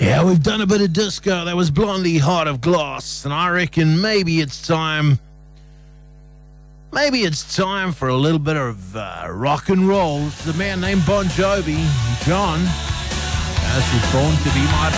Yeah, we've done a bit of disco. That was Blondie Heart of Glass, and I reckon maybe it's time for a little bit of rock and roll. The man named Bon Jovi, John, as was born to be my